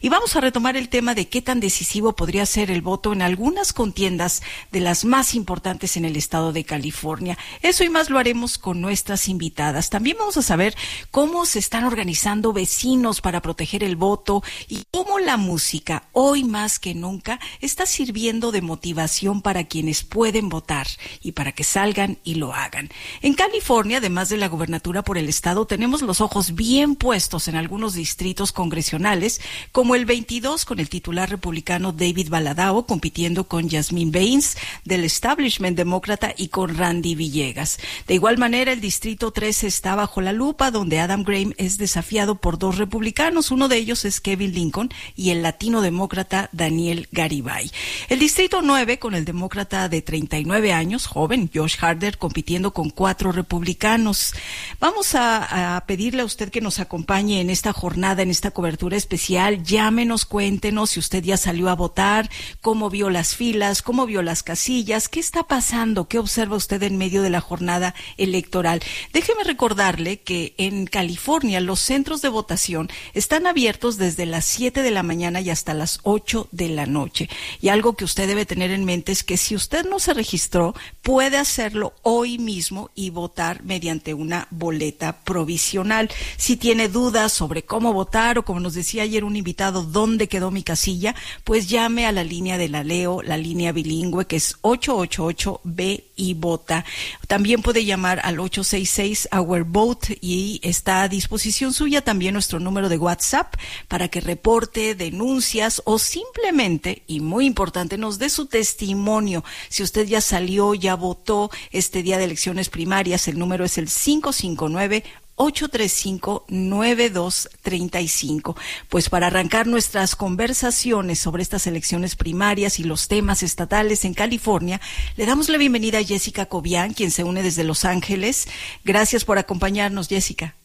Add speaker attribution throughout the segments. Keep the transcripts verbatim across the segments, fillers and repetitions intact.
Speaker 1: Y vamos a retomar el tema de qué tan decisivo podría ser el voto en algunas contiendas de las más importantes en el estado de California. Eso y más lo haremos con nuestras invitadas. También vamos a saber cómo se están organizando vecinos para proteger el voto y cómo la música, hoy más que nunca, está sirviendo de motivación para quienes pueden votar y para que salgan y lo hagan. En California, además de la gobernatura por el estado, tenemos los ojos bien puestos en algunos distritos congresionales, como el veintidós con el titular republicano David Valadao compitiendo con Jasmine Baines del establishment demócrata y con Randy Villegas. De igual manera, el distrito trece está bajo la lupa, donde Adam Graham es desafiado por dos republicanos. Uno de ellos es Kevin Lincoln y el latino demócrata Daniel Garibay. El distrito nueve con el demócrata de treinta y nueve años, joven, Josh Harder, compitiendo con cuatro republicanos. Vamos a, a pedirle a usted que nos acompañe en esta jornada, en esta cobertura especial. Llámenos, cuéntenos si usted ya salió a votar, cómo vio las filas, cómo vio las casillas, qué está pasando, qué observa usted en medio de la jornada electoral. Déjeme recordarle que en California los centros de votación están abiertos desde las siete de la mañana y hasta las ocho de la noche. Y algo que usted debe tener en mente es que si usted no se registró, puede hacerlo hoy mismo y votar mediante una boleta provisional. Si tiene dudas sobre cómo votar o, como nos decía ayer un invitado, dónde quedó mi casilla, pues llame a la línea de la Leo, la línea bilingüe, que es ocho ocho ocho ve y vota. También puede llamar al ocho seis seis Our Vote y está a disposición suya también nuestro número de WhatsApp para que reporte denuncias o simplemente, y muy importante, nos dé su testimonio. Si usted ya salió, ya votó este día de elecciones primarias, el número es el cinco cinco nueve, ocho tres cinco, nueve dos tres cinco. Pues para arrancar nuestras conversaciones sobre estas elecciones primarias y los temas estatales en California, le damos la bienvenida a Jessica Cobian, quien se une desde Los Ángeles. Gracias por acompañarnos, Jessica.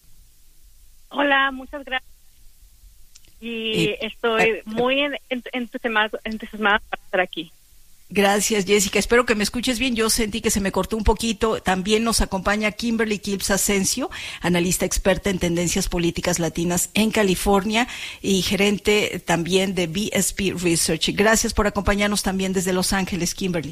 Speaker 2: Hola, muchas gracias. Y eh, estoy eh, muy entusiasmada para estar aquí.
Speaker 1: Gracias, Jessica. Espero que me escuches bien. Yo sentí que se me cortó un poquito. También nos acompaña Kimberly Kilps Asensio, analista experta en tendencias políticas latinas en California y gerente también de B S P Research. Gracias por acompañarnos también desde Los Ángeles, Kimberly.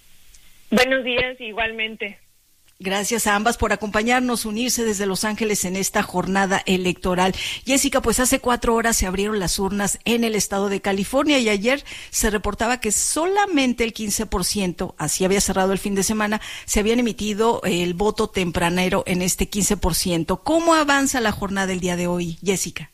Speaker 2: Buenos días, igualmente.
Speaker 1: Gracias a ambas por acompañarnos, unirse desde Los Ángeles en esta jornada electoral. Jessica, pues hace cuatro horas se abrieron las urnas en el estado de California y ayer se reportaba que solamente el quince por ciento, así había cerrado el fin de semana, se habían emitido el voto tempranero en este quince por ciento. ¿Cómo avanza la jornada el día de hoy, Jessica?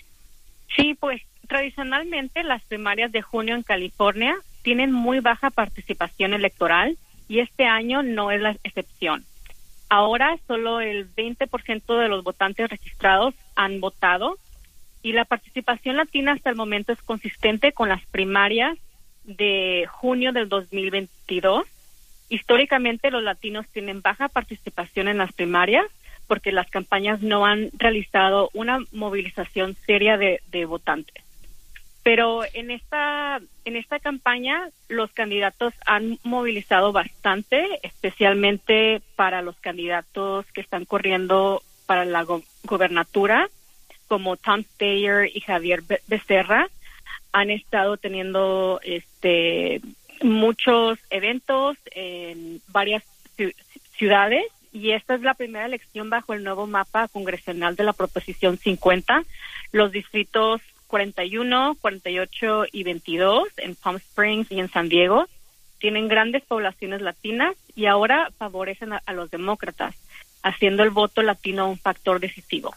Speaker 2: Sí, pues tradicionalmente las primarias de junio en California tienen muy baja participación electoral y este año no es la excepción. Ahora solo el veinte por ciento de los votantes registrados han votado y la participación latina hasta el momento es consistente con las primarias de junio del dos mil veintidós. Históricamente los latinos tienen baja participación en las primarias porque las campañas no han realizado una movilización seria de, de votantes. Pero en esta en esta campaña los candidatos han movilizado bastante, especialmente para los candidatos que están corriendo para la go- gobernatura, como Tom Steyer y Javier Becerra. Han estado teniendo este muchos eventos en varias ci- ciudades y esta es la primera elección bajo el nuevo mapa congresional de la Proposición cincuenta. Los distritos cuarenta y uno, cuarenta y ocho y veintidós en Palm Springs y en San Diego tienen grandes poblaciones latinas y ahora favorecen a, a los demócratas, haciendo el voto latino un factor decisivo.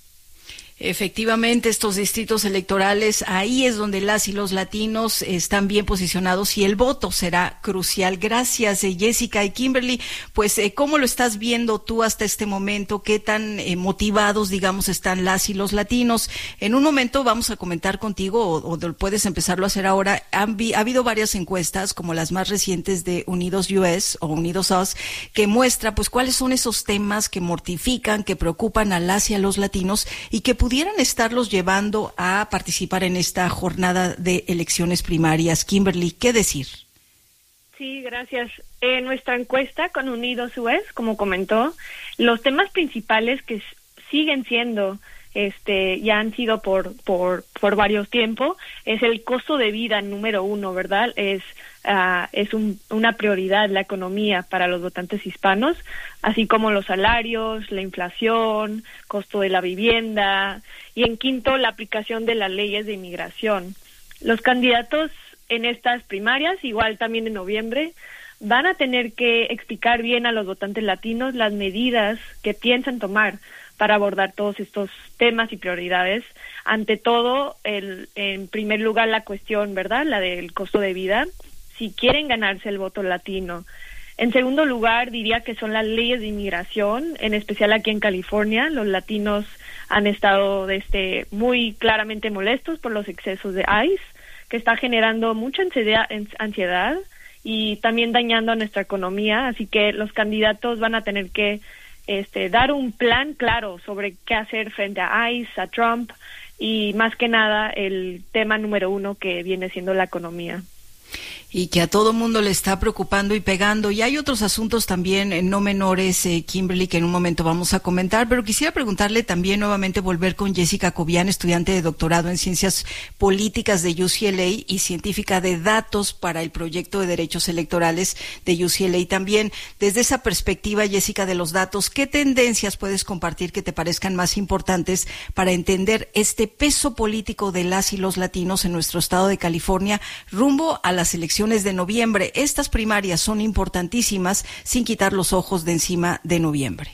Speaker 1: Efectivamente, estos distritos electorales, ahí es donde las y los latinos están bien posicionados y el voto será crucial. Gracias, eh, Jessica y Kimberly. Pues, eh, ¿cómo lo estás viendo tú hasta este momento? ¿Qué tan eh, motivados, digamos, están las y los latinos? En un momento vamos a comentar contigo, o, o puedes empezarlo a hacer ahora. Han vi, ha habido varias encuestas, como las más recientes de Unidos U S o Unidos U S, que muestra, pues, cuáles son esos temas que mortifican, que preocupan a las y a los latinos y que pudieran estarlos llevando a participar en esta jornada de elecciones primarias. Kimberly, ¿qué decir?
Speaker 3: Sí, gracias. En nuestra encuesta con Unidos U S, como comentó, los temas principales que siguen siendo este, ya han sido por, por, por varios tiempos, es el costo de vida número uno, ¿verdad? Es, uh, es un, una prioridad la economía para los votantes hispanos, así como los salarios, la inflación, costo de la vivienda, y en quinto, la aplicación de las leyes de inmigración. Los candidatos en estas primarias, igual también en noviembre, van a tener que explicar bien a los votantes latinos las medidas que piensan tomar para abordar todos estos temas y prioridades. Ante todo, el, en primer lugar, la cuestión, ¿verdad?, la del costo de vida, si quieren ganarse el voto latino. En segundo lugar, diría que son las leyes de inmigración, en especial aquí en California. Los latinos han estado desde muy claramente molestos por los excesos de ICE, que está generando mucha ansiedad, ansiedad y también dañando a nuestra economía, así que los candidatos van a tener que este, dar un plan claro sobre qué hacer frente a ICE, a Trump y más que nada el tema número uno que viene siendo la economía.
Speaker 1: Y que a todo mundo le está preocupando y pegando. Y hay otros asuntos también eh, no menores, eh, Kimberly, que en un momento vamos a comentar, pero quisiera preguntarle también nuevamente, volver con Jessica Cobian, estudiante de doctorado en Ciencias Políticas de U C L A y científica de datos para el proyecto de derechos electorales de U C L A. También, desde esa perspectiva, Jessica, de los datos, ¿qué tendencias puedes compartir que te parezcan más importantes para entender este peso político de las y los latinos en nuestro estado de California rumbo a las elecciones de noviembre? Estas primarias son importantísimas, sin quitar los ojos de encima de noviembre.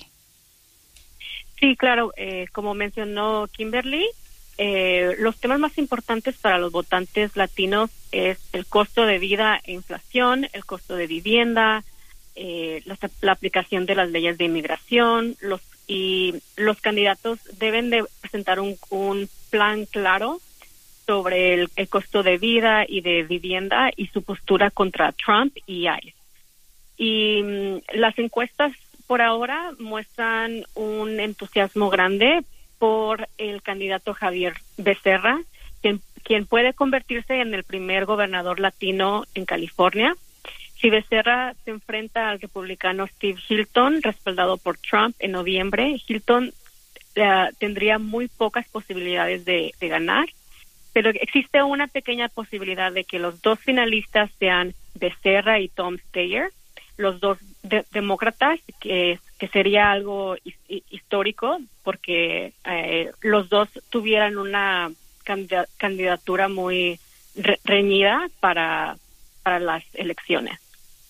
Speaker 2: Sí, claro, eh, como mencionó Kimberly, eh, los temas más importantes para los votantes latinos es el costo de vida e inflación, el costo de vivienda, eh, la, la aplicación de las leyes de inmigración, los y los candidatos deben de presentar un, un plan claro sobre el, el costo de vida y de vivienda y su postura contra Trump y ICE. Y um, las encuestas por ahora muestran un entusiasmo grande por el candidato Javier Becerra, quien, quien puede convertirse en el primer gobernador latino en California. Si Becerra se enfrenta al republicano Steve Hilton, respaldado por Trump en noviembre, Hilton uh, tendría muy pocas posibilidades de, de ganar. Pero existe una pequeña posibilidad de que los dos finalistas sean Becerra y Tom Steyer, los dos de- demócratas, que, que sería algo hi- histórico porque eh, los dos tuvieran una candid- candidatura muy re- reñida para, para las elecciones.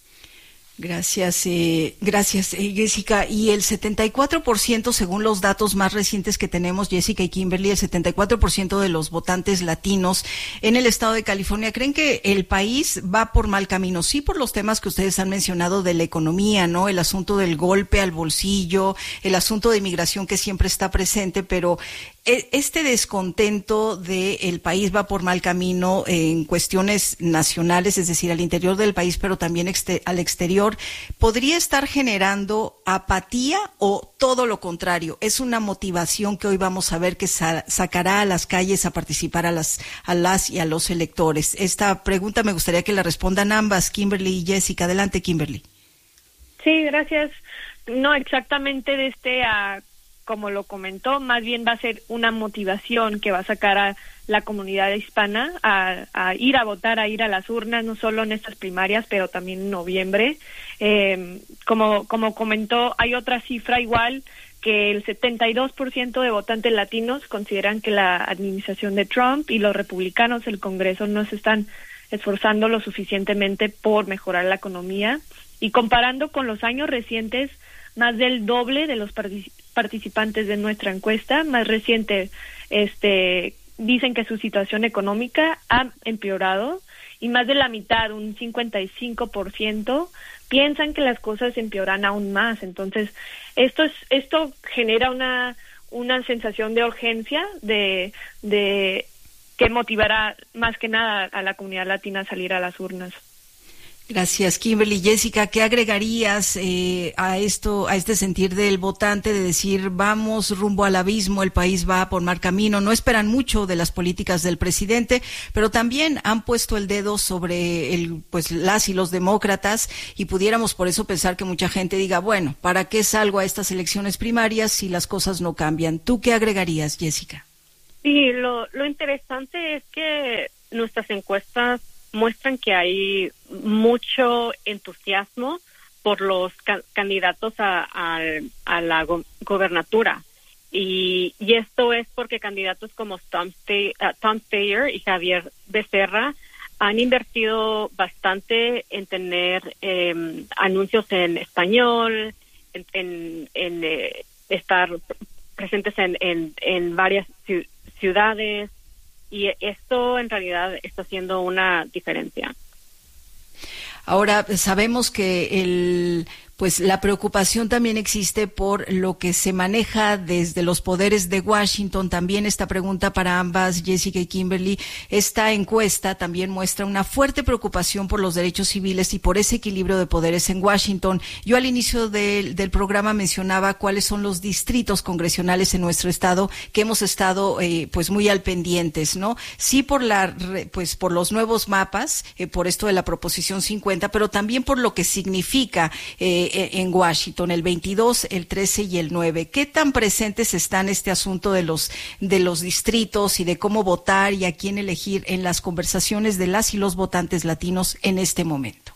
Speaker 1: Gracias, eh, gracias, eh, Jessica. Y el setenta y cuatro por ciento, según los datos más recientes que tenemos, Jessica y Kimberly, el setenta y cuatro por ciento de los votantes latinos en el estado de California creen que el país va por mal camino. Sí, por los temas que ustedes han mencionado de la economía, ¿no? El asunto del golpe al bolsillo, el asunto de inmigración que siempre está presente, pero este descontento de el país va por mal camino en cuestiones nacionales, es decir, al interior del país, pero también exter- al exterior, ¿podría estar generando apatía o todo lo contrario? ¿Es una motivación que hoy vamos a ver que sa- sacará a las calles a participar a las, a las y a los electores? Esta pregunta me gustaría que la respondan ambas, Kimberly y Jessica. Adelante, Kimberly.
Speaker 3: Sí, gracias. No exactamente de este a... como lo comentó, más bien va a ser una motivación que va a sacar a la comunidad hispana a, a ir a votar, a ir a las urnas, no solo en estas primarias, pero también en noviembre. Eh, como, como comentó, hay otra cifra igual, que el setenta y dos por ciento de votantes latinos consideran que la administración de Trump y los republicanos del Congreso no se están esforzando lo suficientemente por mejorar la economía. Y comparando con los años recientes, más del doble de los partic- participantes de nuestra encuesta más reciente este dicen que su situación económica ha empeorado y más de la mitad, un cincuenta y cinco por ciento, piensan que las cosas empeoran aún más. Entonces, esto es esto genera una una sensación de urgencia de de que motivará más que nada a la comunidad latina a salir a las urnas.
Speaker 1: Gracias, Kimberly. Jessica, ¿qué agregarías eh, a esto, a este sentir del votante de decir vamos rumbo al abismo, el país va por mal camino? No esperan mucho de las políticas del presidente, pero también han puesto el dedo sobre el, pues las y los demócratas, y pudiéramos por eso pensar que mucha gente diga, bueno, ¿para qué salgo a estas elecciones primarias si las cosas no cambian? ¿Tú qué agregarías, Jessica?
Speaker 2: Sí, lo, lo interesante es que nuestras encuestas muestran que hay mucho entusiasmo por los ca- candidatos a, a, a la go- gobernatura. Y, y esto es porque candidatos como Tom, Stay, uh, Tom Steyer y Javier Becerra han invertido bastante en tener eh, anuncios en español, en, en, en eh, estar presentes en, en, en varias ci- ciudades. Y esto en realidad está haciendo una diferencia.
Speaker 1: Ahora, sabemos que el pues la preocupación también existe por lo que se maneja desde los poderes de Washington. También esta pregunta para ambas, Jessica y Kimberly. Esta encuesta también muestra una fuerte preocupación por los derechos civiles y por ese equilibrio de poderes en Washington. Yo al inicio del, del programa mencionaba cuáles son los distritos congresionales en nuestro estado que hemos estado eh, pues muy al pendientes, ¿no? Sí por la pues por los nuevos mapas, eh, por esto de la Proposición cincuenta, pero también por lo que significa eh, en Washington, el veintidós, el trece y el nueve. ¿Qué tan presentes están este asunto de los de los distritos y de cómo votar y a quién elegir en las conversaciones de las y los votantes latinos en este momento?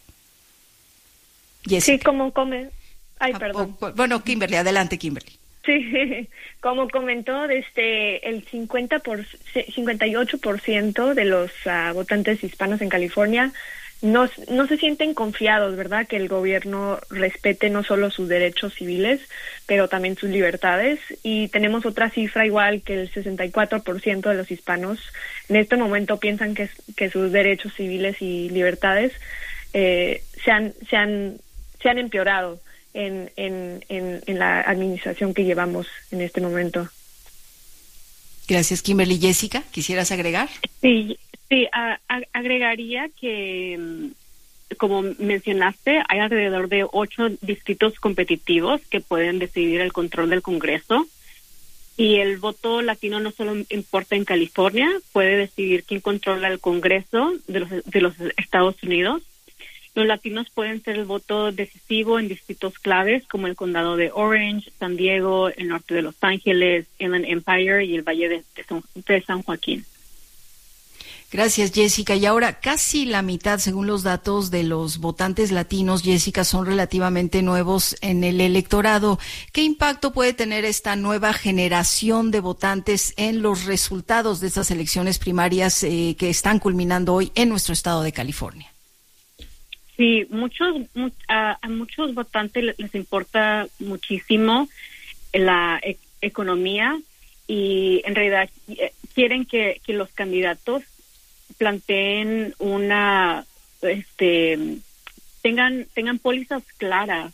Speaker 3: Jessica. Sí, como come. Ay, perdón.
Speaker 1: Ah, bueno, Kimberly, adelante, Kimberly.
Speaker 3: Sí, como comentó, desde el cincuenta por, cincuenta y ocho por ciento de los uh, votantes hispanos en California No, no se sienten confiados, ¿verdad?, que el gobierno respete no solo sus derechos civiles, pero también sus libertades. Y tenemos otra cifra igual, que el sesenta y cuatro por ciento de los hispanos en este momento piensan que, que sus derechos civiles y libertades eh, se han, se han, se han empeorado en, en, en, en la administración que llevamos en este momento.
Speaker 1: Gracias, Kimberly. Jessica, ¿quisieras agregar?
Speaker 2: Sí. Sí, a, a, agregaría que, como mencionaste, hay alrededor de ocho distritos competitivos que pueden decidir el control del Congreso. Y el voto latino no solo importa en California, puede decidir quién controla el Congreso de los, de los Estados Unidos. Los latinos pueden ser el voto decisivo en distritos claves como el condado de Orange, San Diego, el norte de Los Ángeles, Inland Empire y el Valle de, de, San, de San Joaquín.
Speaker 1: Gracias, Jessica. Y ahora casi la mitad, según los datos de los votantes latinos, Jessica, son relativamente nuevos en el electorado. ¿Qué impacto puede tener esta nueva generación de votantes en los resultados de estas elecciones primarias eh, que están culminando hoy en nuestro estado de California?
Speaker 2: Sí, muchos mu- a, a muchos votantes les, les importa muchísimo la e- economía y en realidad eh, quieren que, que los candidatos planteen una, este, tengan tengan pólizas claras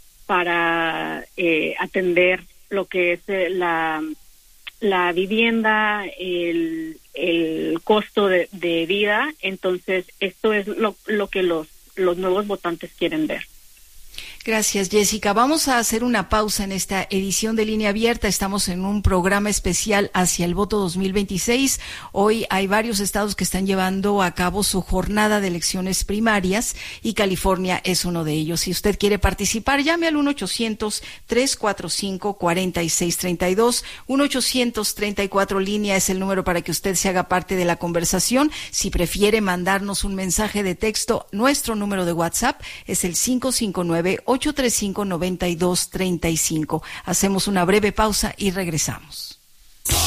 Speaker 2: para eh, atender lo que es eh, la la vivienda, el el costo de, de vida. Entonces, esto es lo lo que los los nuevos votantes quieren ver.
Speaker 1: Gracias, Jessica. Vamos a hacer una pausa en esta edición de Línea Abierta. Estamos en un programa especial hacia el voto dos mil veintiséis. Hoy hay varios estados que están llevando a cabo su jornada de elecciones primarias y California es uno de ellos. Si usted quiere participar, llame al uno ochocientos, tres cuatro cinco, cuatro seis tres dos. uno ochocientos treinta y cuatro línea es el número para que usted se haga parte de la conversación. Si prefiere mandarnos un mensaje de texto, nuestro número de WhatsApp es el cinco cinco nueve, ocho tres cinco, nueve dos tres cinco. Hacemos una breve pausa y regresamos.